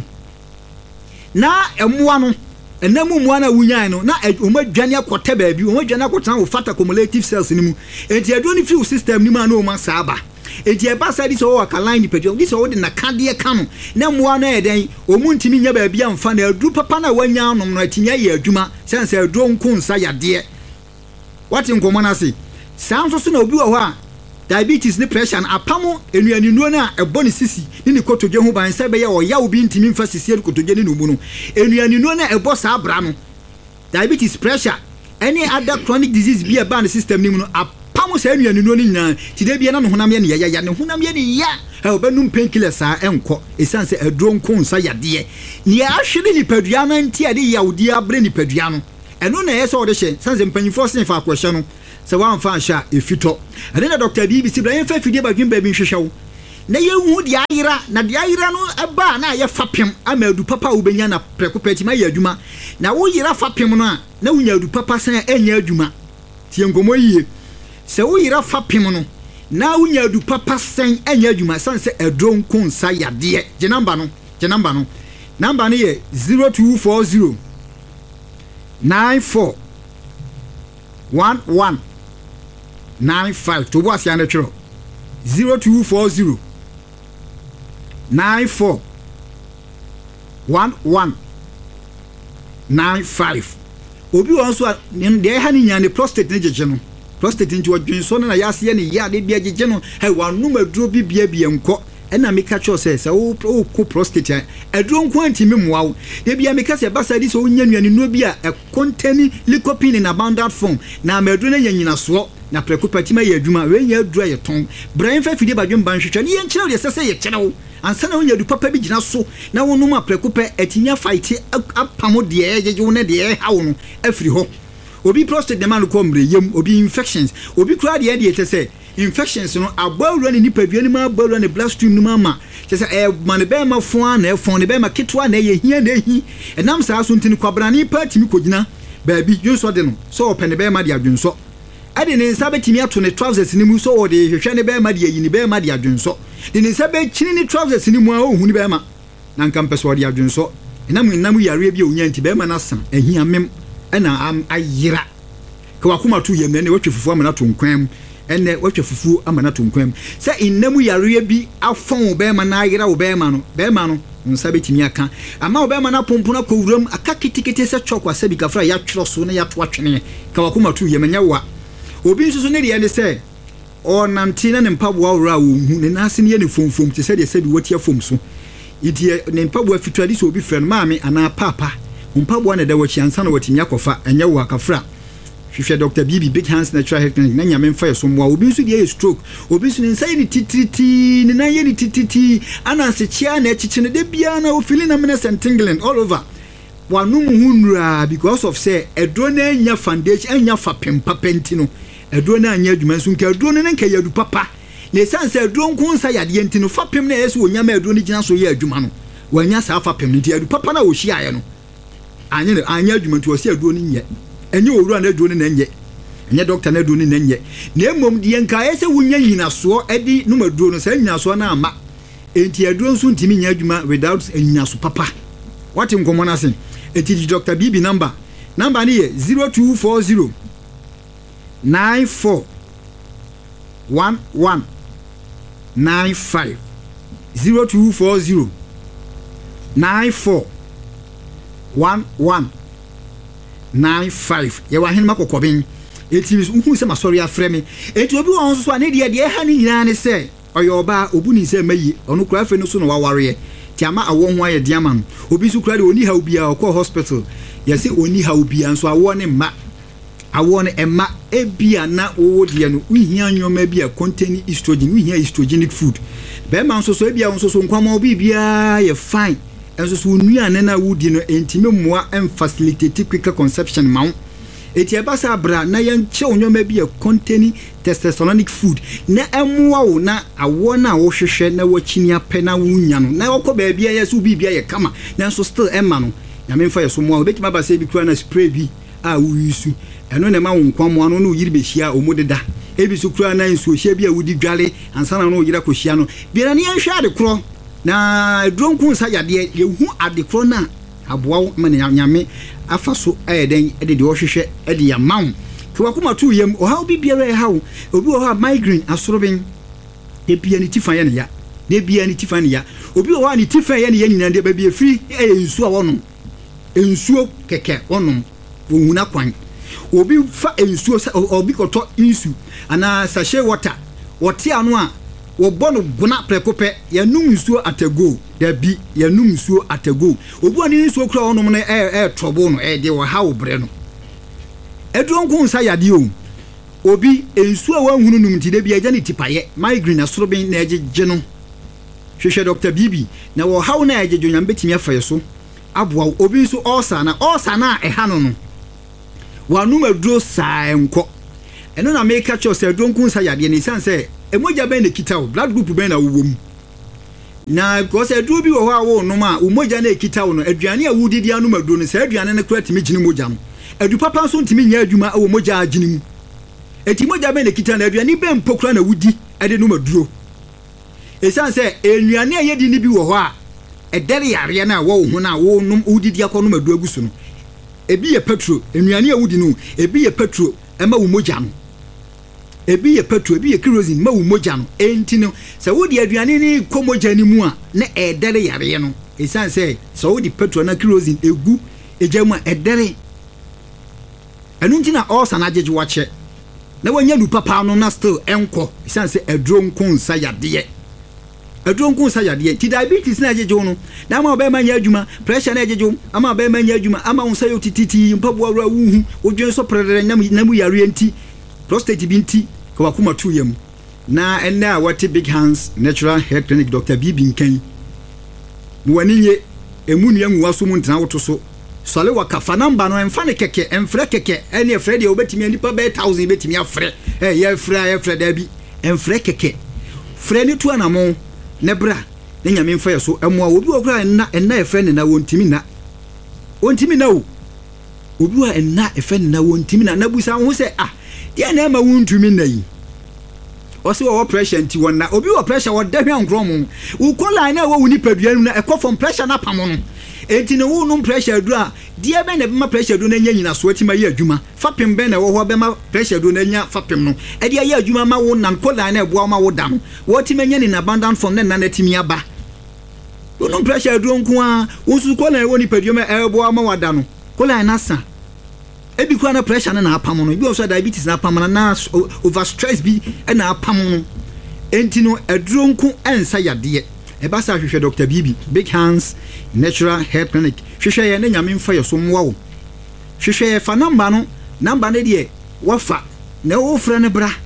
Na a muano and namu mwana unyano na a uma jania quota baby, uma jana quota fat accumulative cells nimu. And the drone fuel system nima no masaba. And the basa this all alkaline petrol, this all in a candia cano. Na muana a day, or muntiminya baby and fan a drupa pana one yarn on Ratinia Juma, since a drone kun saya dear. What in common I say? Sounds so no be a diabetes, the pressure, and apamo, and you know now a bonus sissy in the coat to Jehovah and Sabaya or Yao being Timin Fassi to Jenny Nubuno, and you know now a boss Abramo. Diabetes pressure, any other chronic disease be a band system, apamo, and you know now, today be an Hunamian, Yayan, Hunamian, ya, ha obenum painkiller saa enko esan se aduro nko nsa yade ne ahwere ni padua no nti ade yawdi abre ni padua no eno na yesa ode hye san se mpanyifo sen fa akwahye no se wan fa ahya efito ade na Doctor B B C Brian fa fidie badwin ba bi nhwehwew na yehu de ayira na de ayira no eba na ye fapem amadu papa wo benya na prekopeti ma ye adwuma na wo yira fapem no a na wo nya adu papa san enya adwuma tie ngomo yie se wo yira fapem no na wo nya adu papa san enya adwuma san se edron konsa yade je number no je number no number no ye zero two four zero nine four one one nine five to boss ya na twero zero two four zero nine four one one nine five obi won so de ha ni nya ne prostate ne jeje no prostate nti odwen so na ya se ne ya de bia jeje no he wanu maduro bi bia bia enko ena meka cho se se wo ko prostate aduro nko anti memwa wo de bia meka se basa di so nya nuane no bi a e contain lycopene in abundant form na maduro na nyanyina so na prekopati ma ye adwuma we nya aduro ye ton Brian fa fidie badwem ban hwehwe ne ye nkyere de sese ye kyerɛw ansa na wonya du papa bi gina so na wonu ma prekope etinya fight apamo de yeje wo ne de ha wo no afiri ho obi prostate de man ko mbre yem obi infections obi kura de de tese infections no abawru ne nipadua ni ma abawru ne bloodstream ni ma ma tese e man be ma fo na e fo ne be ma ketwa na ye hia na hi enam saa so ntini kwabrani party mi kogina ba bi yunso de no so open ne be ma de adwunso ade ne nsa betimi ato ne trousers ni mu so wo de hwehwe ne be ma de yi ni be ma de adwunso de ne nsa be chini ni trousers ni mu a ohuni be ma na nka mpeso de adwunso enam enam yare bi onya nti be ma na san ahia mem ena am ayira ka wakoma to yem ne watwe fufu amana to nkwam ene watwe fufu amana to nkwam se enam yare bi afon be ma na ayira wo be ma no be ma no nsa betimi aka ama wo be ma na pompo na kowuram aka kitikete se chokwa se bi kafra ya tworo so na ya to atwene ka wakoma to yem nya wa obi nso so ne de ne se o nanti na ne mpaboa wura wo hu ne nase ne ne fomfom te se de se bi watia fom so idie ne mpaboa fitwadi so obi frɛ no maame ana papa mpaboa ne da wachi ansa na watimi akofa enya wo akafra hwehwɛ Doctor B B Big Hands Natural Health Clinic na nyame mfa yeso mwa obi nso de stroke obi nso ne nsa ye tititi ne na ye tititi ana se chia na echichi ne de bia na o feeling na mena tingling all over wanu mu hunra because of say edro na nya foundation anya fa pempa pentino edro na anya adwuma nso nka edro ne nka yadu papa na esanse edro nko nsa yade ntino fa pem na yeso onya ma edro ne gina so ye adwuma no wanya sa fa pem nti adu papa na wo hia ye no anya anya adwuma nti wo se edro ne nye enye owura na edro ne na nye enye doctor na edro ne na nye na emom de nka yese wonya nyina so edi no madro no sa nyina so na ama enti edro nso ntimi nya adwuma without nyina so papa what in common asin enti Doctor B B number number ni ye zero two four zero nine four one one nine five zero two four zero nine four one one nine five ye wa hen makokobin enti hu se masori afre me enti obi won so ane de de ha ni nyina ne se oyoba obuni se mayi onu kura fe no so no waware ti ama awo ho aye diama no obi su kura de oni ha obi a okọ hospital ye se oni ha obi anso awo ne ma awo ne emma ebia na wo de no uhia nyoma bia contain estrogen uhia estrogenic food be ma nso so ebia nso so nkwama obi bia ye fine enso so nua ne na wudi no entime moa em facilitate quicker conception ma eti ebasa bra na ye nche nyoma bia contain testosteronic food na emwa wo na awo na wo hwehwe na wakini apɛ na wunya no na okɔ ba bia ye so bi bia ye kama na nso still emma no nyame mfa ye so moa obetima ba se bi kura na spray bi a wo yisu eno ne ma wo nkwamo ano no yiri be hia omodeda ebi so kura na nsuo hia bia wudi dwale ansa na no yira ko hia no bia na ye hwa ade kro na dronku nsa yade ye hu ade kro na aboa ma ne nyame afa so ayeden ede de ohwehwe ede ya mawo ke wakoma tu yam o ha obi biara ha wo obi o ha migraine asorobin de bia ni tifa ye ne ya de bia ni tifa ne ya obi o ha ni tifa ye ne ya nyina de ba bia free e nsuo a wonom ensuo keke wonom wohuna kwan obi fa ensuo obi koto insu ana sachet water wote anu a wo bono guna prekope ya num nsuo atago da bi ya num nsuo atago obi ani nsuo kura wonom no e e trouble no e de wo ha wo bre no edronku nsa yade o obi ensuo wa hunu num ti de bi agya ni tipaye migraine asorobin na agye no hwehwɛ Doctor Bibi na wo haw na agyejo nyam betimi afa so aboa obi nso ulcer na ulcer na ɛha no no wanum aduro saa enko ɛno na make catch us aduro nkun sa yade ne san sɛ emoja bɛn na kita wo blood group bɛn na wo wom na because aduro bi wo hɔ a wo nom a umoja na kita wo no aduane a wudidi anum aduro no sɛ aduane no kura timi gyini moja no adu papa nso ntimi nya adwuma wo moja agyini mu eti moja bɛn na kita na aduane bɛn pokura na wudi ɛde num aduro esan sɛ enuane a yedi ni bi wo hɔ a ɛdɛre yare na wo ho na wo nom wudidi akɔnom aduro agusu no ebi ye petrol enuane a wudi no ebi ye petrol ɛma wo moja no ebi ye petrol ebi ye kerosene ma wo moja no enti no sɛ wodi aduane ni komoja ni mu a na ɛdɛre yare no esan sɛ sɛ wodi petrol na kerosene egu ejamu ɛdɛre ɛnu nti na ɔsa na agyeje wakyɛ na wanya lu papa no na still ɛnkɔ esan sɛ ɛduro nkon sa yadeɛ ɛduro nkon sa yadeɛ ti diabetes na agyeje no na ma ɔbɛma nya adwuma pressure na agyeje ama ɔbɛma nya adwuma ama wo sa yo tititi mpabu awura wuhu odwen so prɛrɛ na na mu yare nti prostate bi nti ka wakoma tu yam na ɛnna a wɔte Big Hands Natural Hair Clinic Doctor Bibi nkan mu wani nye emu nua nwa so mu ntena woto so sɔle waka fa namba no ɛmfa ne kɛkɛ ɛmfrɛ kɛkɛ ɛne ɛfrɛ deɛ wobɛtumi anipa bɛyɛ thousand bɛtumi afrɛ ɛ yɛfrɛ a yɛfrɛ da bi ɛmfrɛ kɛkɛ frɛ ne tu anamo ne bra ne nyame mfa yɛ so ɛmoa obi wɔ kora ɛna ɛna ɛfrɛ ne na wɔntimi na wɔntimi na o obi wɔ ɛna ɛfrɛ ne na wɔntimi na na busa ho sɛ ah deɛ na ɛma wɔntumi na yi ɔse wɔ pressure nti wɔn na obi wɔ pressure wɔ da hwɛ nkron mu wo kola na wɔ wo nipadua no na ɛkɔ from pressure na pam no enti no wo no pressure do a deɛ bɛ na bɛma pressure do na nya nyina so atima yɛ adwuma fapem bɛ na wɔ hɔ bɛma pressure do na nya fapem no ɛde ayɛ adwuma ma wo nan kola na ɛboa ma wo da no wɔtima nya ni na abundant form na na natimi aba wo no pressure do nko a wo su kola wɔ nipadua ma ɛboa ma wada no kola na sa ebi kwa na pressure na na apam no ebi also diabetes na apam na na over stress bi na apam no enti no aduro nko ensa yade e ba sa hwehwe Doctor Bibi Big Hands Natural Hair Clinic hwehwe ye na nyame mfa ye so mwa wo hwehwe ye fa number no number ne de wafa na wo frɛ ne bra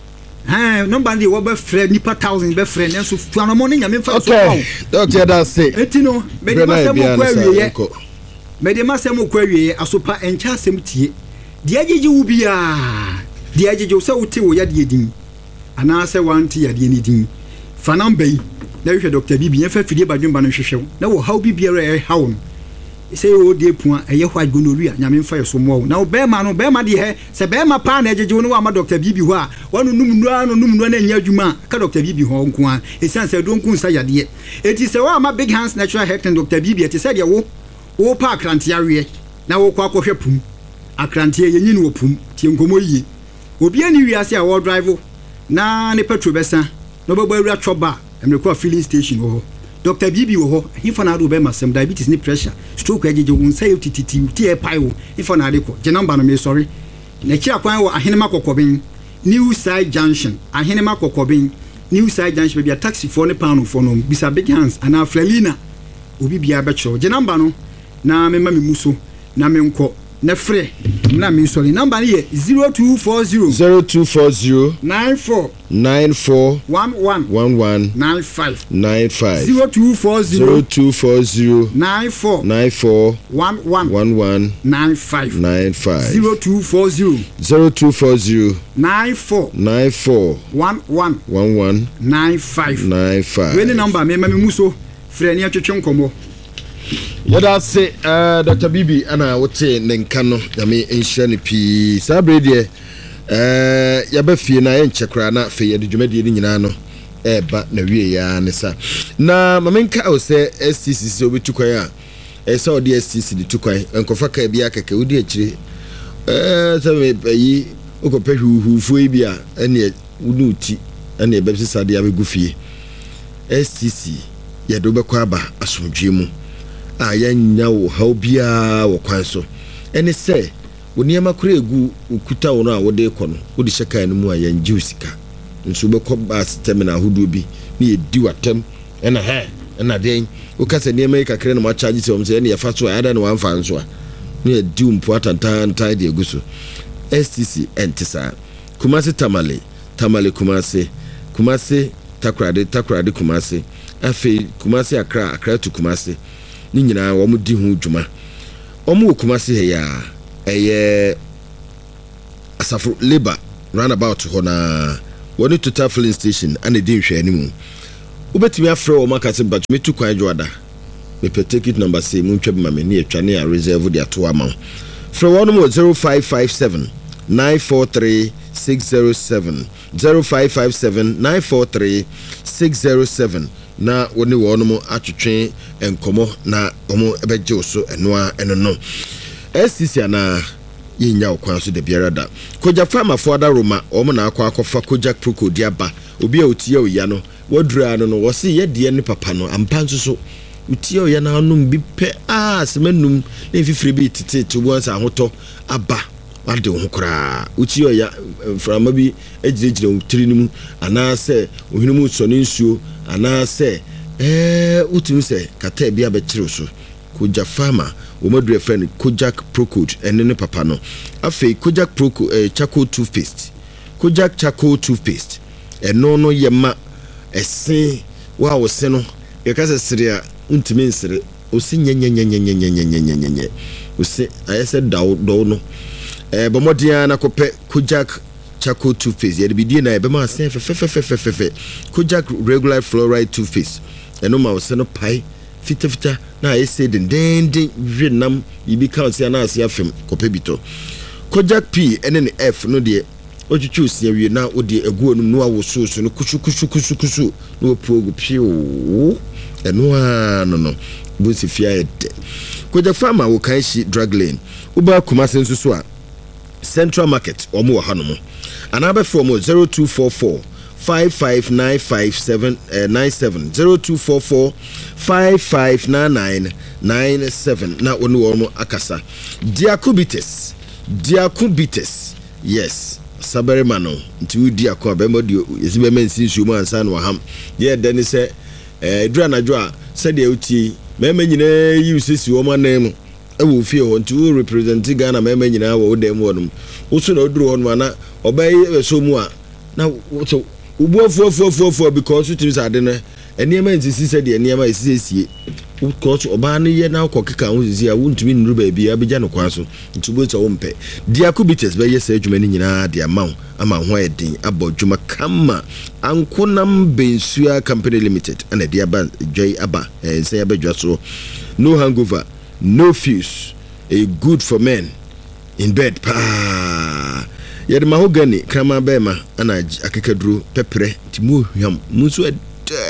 ha number de wo ba frɛ nipa one thousand be frɛ ne so tuano mo ne nyame mfa so wo doctor that's say enti no me de ma se mo kwa wiye mede masem okwa wie asopa encha asem tie de agyeje wo bia de agyeje se wote wo yade edin ana se wanti yade ni din fanam bai na hwehwe Doctor Bibi ye fa fidie badwemba no hwehwew na wo haw bibiara e hawo no se wo de pua eye hwa gonorua nyame mfa yeso mo wo na wo be ma no be ma de he se be ma pa na agyeje wo no wa ma Doctor Bibi ho a wonu num nua no num nua na nya adwuma ka Doctor Bibi ho nko a esan se do nko nsa yade eti se wa ma Big Hands Natural Hair Clinic Doctor Bibi eti se de wo wo pa akrante awe na wo kwa akɔhwɛ pum akrante ye nyini wo pum tie nkomo yie obi ani wiase a wo drive na ne petrol besa no bɛbɔ awura choba emrekɔ filling station wo Doctor Bibi wo ho hifa na do be masem diabetes ni pressure stroke agyeje wo nsa yo tititi tie pai wo hifa na de kɔ je number no me sorry na kira kwan wo ahenema kokɔben New Side Junction ahenema kokɔben New Side Junction be a taxi for ne pound for no bisa Big Hands ana Frelina obi bia be kyerɛ je number no na me ma me muso na me nko na frɛ na me sorry number ne ye zero two four zero zero two four zero nine four nine four one one one one nine five nine five zero two four zero zero two four zero nine four nine four one one one one nine five nine five zero two four zero zero two four zero nine four nine four one one one one nine five nine five. we ne number me ma me muso frɛ ne atwetwe nkomo yada se uh, Doctor Bibi ana wote ne nka no nyame enhyira ne pii saa bre de eh yaba fie na ye nkyekra na fe ye de dwumade ni nyina no e ba na wie ya ne sa na mamenka o se S T C so betukwan a e se o de S T C de tukwan enkofa ka bia keke wodi akire eh se me yi okopa hwuhwufo yi bia ene wonu ti ene be sisa de abegu fie S T C ye do be kwa aba asomdwe mu a yanya wo haw bia wo kwan so ene se woniema kura egu ukuta wo no a wode kɔ no wode hyeka no mu a yan jiusika nso be kɔ bus terminal hodo bi ne edi watam ena he ena den wo kasa niema kakra na ma charge se o mse ene ya fa so ada na wan fa nso a ne edi umpo atantan tan de egu so S T C entisa Kumasi Tamale Tamale Kumasi Kumasi Takrade Takrade Kumasi afi Kumasi Accra Accra to Kumasi ni nyina wo mu di hu dwuma omu Kumasi he ya eye asafo labor roundabout ho na woni total filling station and di nhwe animu ubetimi afre wo makase but me tu kwan joada me pe ticket number say mu ntwa ma me ne atwa ne a reserve dia to ama fre wo no zero five five seven nine four three six zero seven zero five five seven nine four three six zero seven na woni wo no atwetwe enkomo na omo ebeje so enoa eno no S C C ana yinya okwan so de biara da koja farmer for da Roma omo na akwa akofa koja proko diaba obi a otie oya no wadura no no wo se ye de ne papa no ampanso so utie oya na anum bi pe ah semanum na fifire bi tete to bonsa ahoto aba wade ho kra utie oya frama bi ejirejire utiri nimu ana se ohinum so ne nsuo ana se eh utimi se kata bi abekire so koja farmer wo madure friend Kojak Procode ene ne papa no afei Kojak Proco eh, charcoal toothpaste Kojak charcoal toothpaste eno no yema ese wa wo se no e ka se sere a untimi nsere o se nyenyenyenyenyenyenyenyenyenye o se ayese dawo do no eh bomodia na kopɛ Kojak charcoal toothpaste ye de bidie na e be ma se fefefefefefe Kojak regular fluoride toothpaste eno ma wo se no pai fita fita na ese den den den renam yibi count ya na ase afem kopebito Kojak P ene ne F no de otwitwu sia wie na odi egu onu no awoso so no kushu kushu kushu kushu no progu pio eno a no no bu se fia ede Kojak farmer wo kan shi drug lane uba Kumasi nso so a Central Market omo wa hanomo anabe from zero two four four five five nine five seven nine seven zero two four four five five nine nine nine seven na woni wo akasa diakubites diakubites yes sabere mano nti udi akwa be modi esibe mensin sumu ansa no ham ye de ne se eh dura na jo a se de uti meme nyina yi usisi wo manem e wo fie ho nti wo represent Ghana meme nyina wo dem wonum wo so na oduru ho no na obay so mu a na so ubu fo fo fo fo because it is adene eniema nsisi se de eniema esiesie because oba ne ye na akokeka ho sisi a wuntumi nuru ba bia abegya no kwa so ntubo so wo mpe diakubites be yesa adwuma ni nyina de ama ama ho edin abodwuma kama ankonam bensua company limited and de aba joy aba ense abedwa so no hangover no fuse a good for men in bed pa yede mahogany krama bema ana akekaduro pepre timu hwam muso ede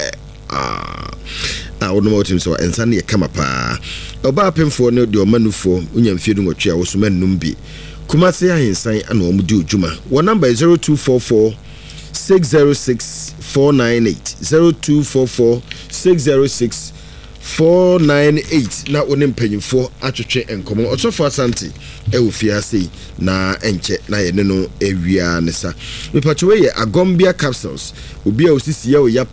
ah ah wono motim so ensa ne kama pa oba pemfo ne de omanufo unyamfiedu ngotwe a wosumanum bi Kumasi ahinsan ana omudi ojuma wo number zero two four four six zero six four nine eight zero two four four six zero six four nine eight na onim panyimfo atwetwe enkomo otofo asante e ofia sei na enche na ye ne no ewia ne sa mepacho ye agombia capsules obi a osisi ya oya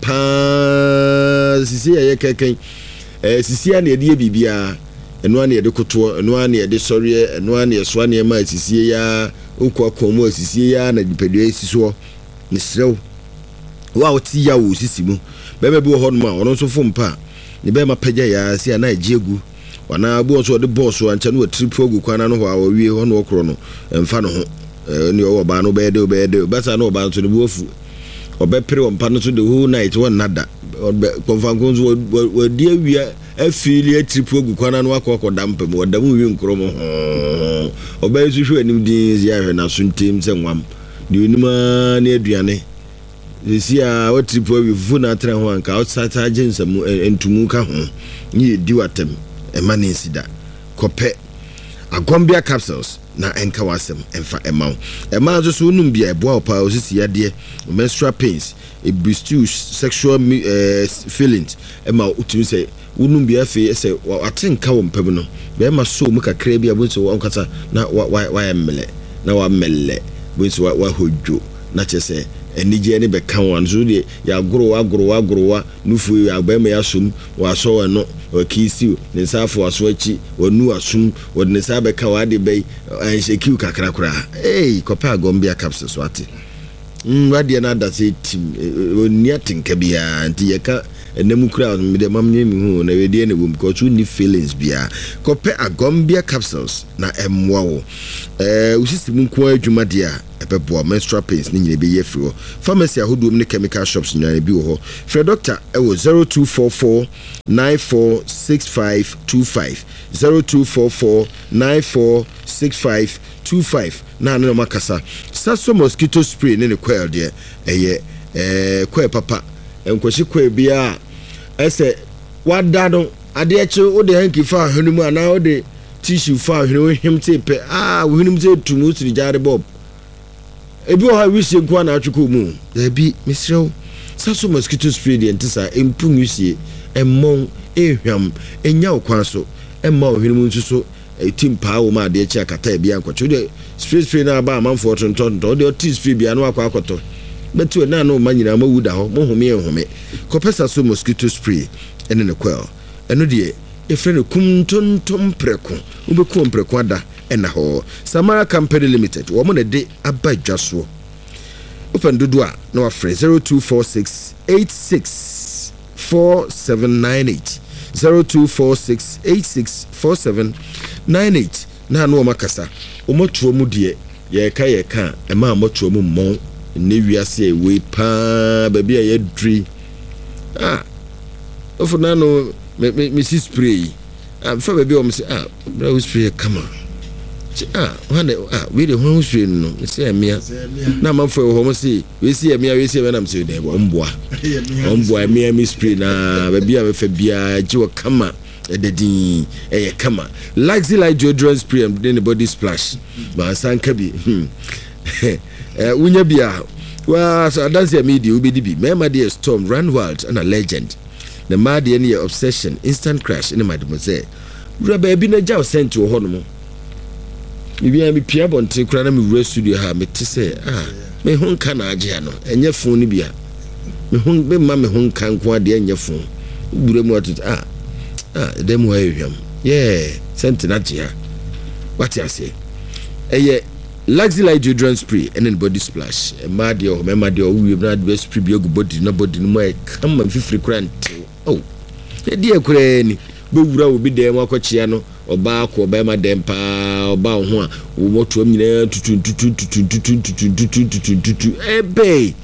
pa sisi ye keken eh sisi ya ne de bibia eno ane de koto eno ane de sori eno ane so ane ma sisi ya okwa komo sisi ya na dipedo sisi ne srew wa oti ya wo sisi mu bebe bi wo ho no ma ono so fompa ni be ma pagya ya si ana ejiegu wana abu so de boss so ancha no triple ogu kwana no ho a wie ho no okro no emfa no ho ni o ba no be de be de basa no ba so de buofu obepere ompa no so the whole night one nada konfanko so wadi awia afili triple ogu kwana no akọ dampem wadam wi nkro mo obe su hwe anim din ya hwe na so ntem se nwam ni onima na aduane Zisia what triple we vuna tra ho anka outside agency mu entumu ka ho ni di watem e mani sida kope agombia capsules na enka wasem emfa emaw ema zo so num bia eboa opa osisi yade menstrual pains e boost sexual uh, feelings ema utumi say unum bia fe say atenka wo mpem no be ma so mu kakra bia bo so onkata na wa wa emmele na wa melle bo so wa hodjo na chese enije ne be kan wan so de ya goro agoro agoro nufu ya ba ya sum wa so no o kisi ne safo aso achi wonu asum wo ne sa be kan wa de be an shekiu kakra kra eh kopa agombia capsules so ate mm wa de na da se tim oni atinka bia anti ye ka enemu kura me de mam nyemi hu na we de ne wom ko chu ni feelings bia ko pe agombia capsules na emwa wo eh usisi mu nko adwuma de a ebebo menstrual pains ni nyine be ye free pharmacy ahodo ne chemical shops nyane bi wo ho free doctor e wo zero two four four nine four six five two five zero two four four nine four six five two five na no makasa saso mosquito spray ne ne coil de eye eh coil papa enkoshi coil bia ese wada no ade eche wo de hanki fa hwenu ana wo de tissue fa hwenu him tepe ah wo hwenu te tumu siri jare bob ebi o ha wisi nko na atweko mu da bi misrew saso mosquito spray de ntisa empun wisie emmon ehwam enya okwan so emma o hwenu nsuso etim pa wo ma de eche akata bia nkwacho de spray spray na ba amanfo tonton to de oti spray bia no akwa akoto betu na no manyina ma wuda ho mo home ehome kopesa so mosquito spray ene ne kwel eno de e frɛ no kumtontom preko ubeku preko ada ena ho Samara Company Limited wo mo ne de abadwaso open dodo a na wa frɛ zero two four six eight six four seven nine eight zero two four six eight six four seven nine eight na no makasa o motuo mu de ye ka ye ka e ma motuo mu mmon ne wiase we pa ba bia ye dri ah ofu na no me me si spray ah fa ba bia o me say ah bra spray come on ah wane ah we de ho spray no me say emia na ma fa ho mo say we see emia we see emia na me say de omboa omboa emia mi spray na ba bia me fa bia ji wo kama ededin eh kama Luxy Light deodorant spray and then the body splash ba sanka bi hmm eh unya bia wa so dance media ubedi bi mema dey storm run wild and a legend the mad any obsession instant crash in mademoiselle bra ba bi na jaw sent wo hono mo bibia bi pia bonte kura na me wura studio ha me te say ah me honka na age no enye fon ni bia me hon be ma me honka nko ade enye fon bure mu atu ah ah dem wa ehwam yeah sent na age ha what you say eh Luxy Light deodorant spray and then body splash e ma de o me ma de o wi na de spray bi go body na body no e kam ma fifiri krant oh e de akure ni be wura obi de ma akochia no oba ko oba ma dem pa oba ho a wo moto nyina tutu tutu tutu tutu tutu tutu tutu e be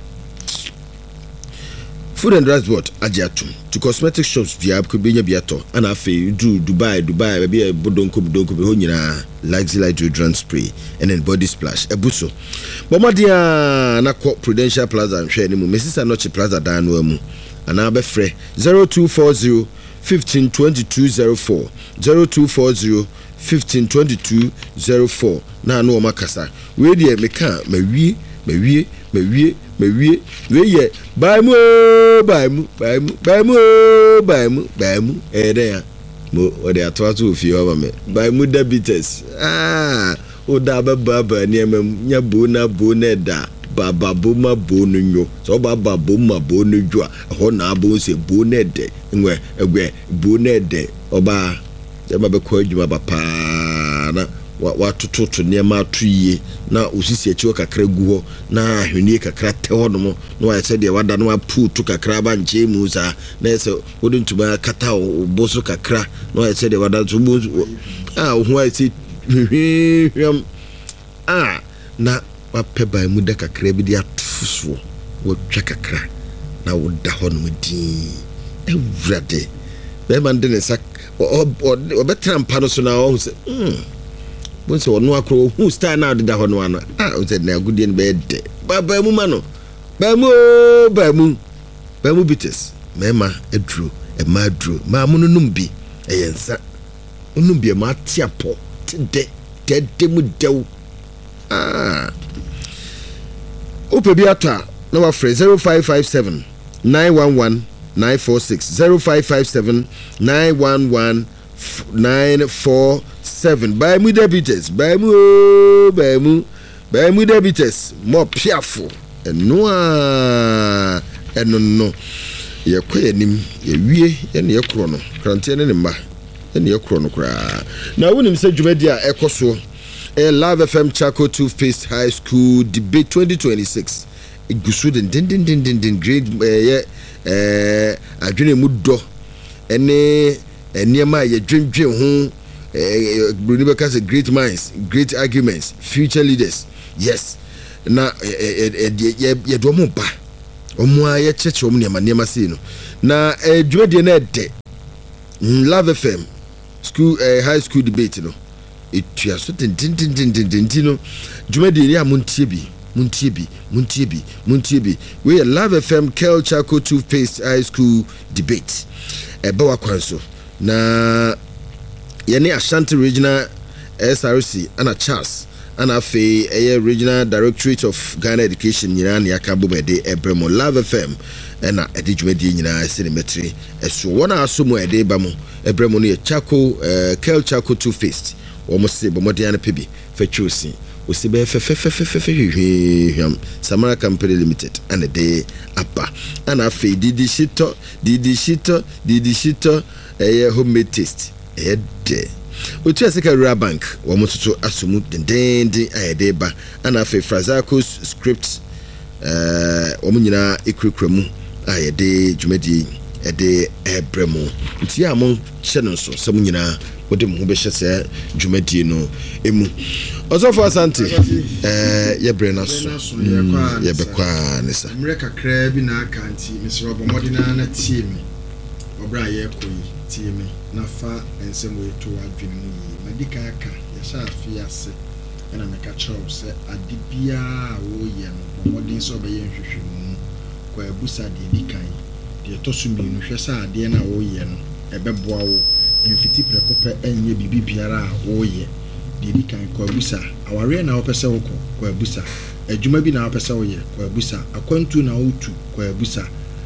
food and drugs what ajiatum to cosmetic shops via ko benya biato ana afi du Dubai Dubai be e bodonko bodonko be ho nyina Luxy Light deodorant spray and then body splash ebuso bomadia na ko Prudential Plaza nhwe ni mu Mesisa Noche Plaza dan no mu ana be frɛ zero two four zero fifteen twenty-two zero four zero two four zero fifteen twenty-two zero four na no makasa we de meka mawie mawie mawie mawie we ye bai mu bai mu bai mu bai mu bai mu bai mu eh de ya mo o de ato ato ofie o ba me bai mu diabetes ah o da ba ba ni em nya bo na bo na da baba bo ma bo no nyo so baba bo ma bo no dwa ho na bo se bo na de nwe egwe bo na de oba e ba be ko adwuma ba pa na wa tututu ne ma atuye na osisi echiwo kakra gu ho na ahwenie kakra te ho no mo na wa se de wada no aputu kakra ba nche mu za na se wodintuma kata oboso kakra na wa se de wada so bo ah ho ase hwem ah na wa peba mu da kakra bi de atuso wo twa kakra na wo da ho no din ewrade be man de ne sak o o betra mpa no so na wo se mm bonse wono akro hu star na de da ho no ana ah o said na agudie no be de baba mu ma no ba mu ba mu ba mu bites mema edru e ma dru ma mu no num bi e yensa num bi ma tiapo de de de mu dew ah ope bi ata na wa frɛ zero five five seven nine one one nine four six zero five five seven nine one one nine four seven by mu debites by mu by mu by mu debites more piafo eno a eno no ye kwayanim ye wie ye ne ye kro no krante ne ne mba ye ne ye kro no kra na wonim se dwumadi a ekoso e Love F M Chaco Toothpaste High School Debate twenty twenty-six igusu den den den den den grade ye eh adwene mu dɔ ene nneɛma yɛ dwendwen ho eh bruni bɛka sɛ great minds great arguments future leaders yes na yɛ dɔ mo ba ɔmo a yɛ kyerɛkyerɛ ɔmo nneɛma nneɛma sei no na dwumadie na ɛdɛ Love F M school uh, high school debate no etua so tintintintintintin no dwumadie ni a montie bi montie bi montie bi montie bi we are Love F M Kel Chaco toothpaste high school debate eba wa kwanso na yene Ashanti Regional S R C ana Charles ana fe eye Regional Directorate of Ghana Education nyina na yakabo bede ebremo Love F M na edi dwumadie nyina sinimetri eso wona asomo ede ba mo ebremo no ye Chaco uh, Kel Chaco toothpaste omo se bomodian pebi fechusi osibe fefefefefefehwehwam Samara Company Limited and de apa ana fe didi shito didi shito didi shito eye homemade taste eye de otu asika Rural Bank womo toto asomu dendende ayede ba ana fe Frazacos script eh womo nyina ekrekremu ayede dwumadi ede ebremo nti amon hye no so sam nyina wode mu be hye se dwumadi no emu osofo Asante eh yebre na so ye be kwa ne sa mre kakra bi na aka nti misro bo modina na tie mi obra ye koyi tie mi na fa ensem we to adwene mu yi madika aka ye sha afia se na me ka chow se adibia wo ye no modin so be ye hwehwemu kwa ebusa de dikan de to so mi no hwesa ade na wo ye no ebeboa wo mfiti prekope enye bibi biara wo ye de dikan kwa ebusa aware na wo pese wo kwa ebusa adwuma bi na wo pese wo ye kwa ebusa akwantu na wo tu kwa ebusa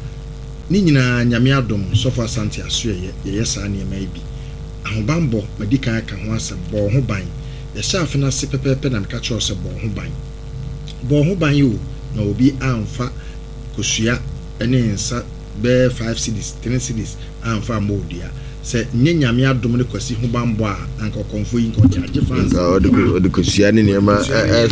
ni nyina nyame adom Sofo Asante aso ye ye sa na ema bi ahobambo medikan aka ho asem bo ho ban ye sha afina se pepepe na meka cho se bo ho ban bo ho ban yo na obi amfa kosua ene nsa be five cities ten cities amfa modia se nye nyame adom ne kwasi ho bambo a anka konfo yi nko jaje fans o de kosua ne niema eh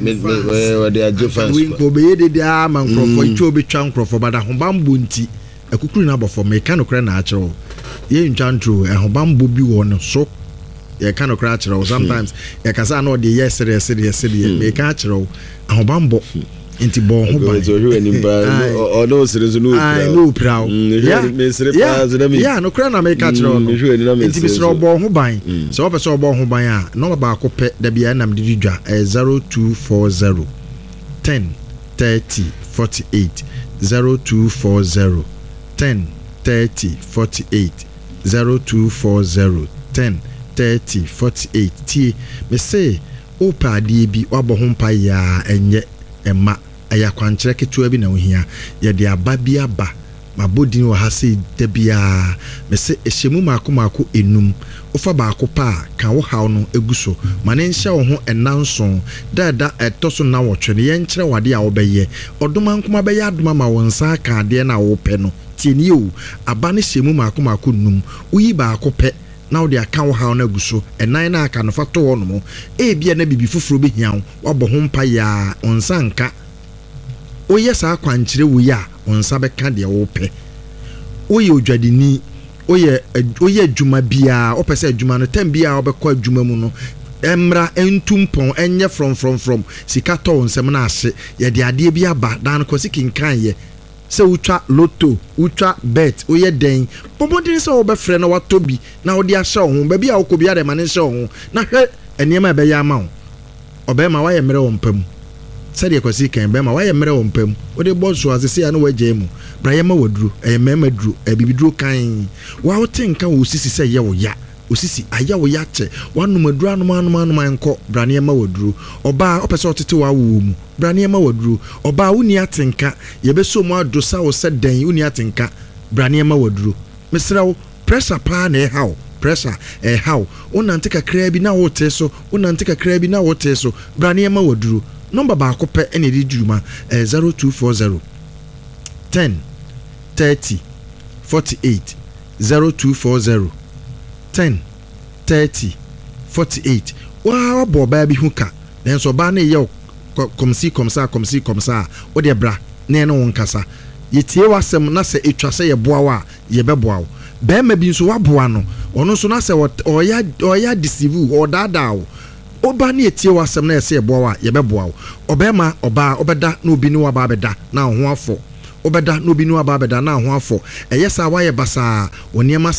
eh o de aje fans we ko be yede dia man krofo ichi obi twa nkrofo bada ho bambo nti akukuru na bofo me ka no kra na achero ye ntwantro eh ho bambo bi wo no so ye ka no kra achero sometimes ye ka sa na o de yes yes yes me ka achero ho bambo inti bo ho ba so hwe ni ba o no sere so no ah no proud yeah me sere pa so na me yeah no kra na me ka chiro no inti bi sere bo ho ban so ope so bo ho ban a no ba ko pe da bia na me didwa zero two four zero ten thirty forty-eight zero two four zero ten thirty forty-eight zero two four zero ten thirty forty-eight ti me say opa de bi wabo ho mpa ya enye emma aya kwankyere ketua bi na ohia ye de aba bi aba mabodin wo ha se da bia me se ehyemu mako mako enum ofa ba akopa kan wo haw no eguso mane nhya wo ho enanson dada etoso na wo twene ye nkyere wade a wo beye odoma nkoma beye adoma ma wo nsa ka ade na wo pe no tieni o aba ne hyemu mako mako num uyi ba akope na wo de aka wo haw na eguso enan na aka no fato wo no mo e bia na bibi foforo be hiaw wabo ho mpa ya onsa nka oye sa kwankyere wo ya onsa be ka de wo pe oye odwadini oye oye adwuma bia opese adwuma no tem bia obekọ adwuma mu no emra entumpon enye from from from sikato onsem na ase ye de ade bia ba dan ko sikinkan ye se utwa lotto utwa bet oye den pomodin se obefre na watobi na odi ahye ho ba bia okọ bia de mane hye ho na hwe enema be ya ma ho obema wa ye mere wo mpam sade kwasi kan be ma wa ye mere wo mpam odi boso asese ya no waje mu bra ye ma waduro e mema duro e bibiduro kan wa wotenka wo sisi se ye wo ya osisi aya wo ya che wanu maduro anu anu anu enko bra ne ma waduro oba opese otete wa wo mu bra ne ma waduro oba wuni atenka ye be so mu adosa wo se den wuni atenka bra ne ma waduro mesra wo pressure pa na e hawo pressure eh how unante kakra bi na wote so unante kakra bi na wote so bra ne ma waduro number ba ko pe ene di duruma eh zero two four zero ten thirty forty-eight zero two four zero ten thirty forty-eight wa bo ba bi huka den so ba na ye komsi komsa komsi komsa o de bra na ene won kasa yɛtie wasɛm na sɛ etwa sɛ yɛboa wo a yɛbɛboa wo bɛrima bi nso waboa no ɔno nso na sɛ ɔyɛ ɔyɛ deceive wo ɔdaadaa wo oba ne yɛtie wasɛm na yɛsɛ yɛboa wo a yɛbɛboa wo ɔbɛrima ɔbaa ɔbɛda na obi ne waba bɛda na ho afɔ ɔbɛda na obi ne waba bɛda na ho afɔ ɛyɛ saa wayɛ basaa wɔ nneɛma